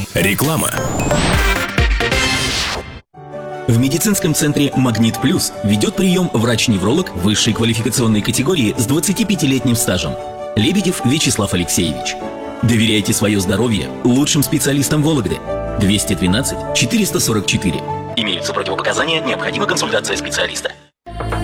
Реклама. В медицинском центре «Магнит Плюс» ведет прием врач-невролог высшей квалификационной категории с 25-летним стажем. Лебедев Вячеслав Алексеевич. Доверяйте свое здоровье лучшим специалистам Вологды. 212 444. Имеются противопоказания, необходима консультация специалиста.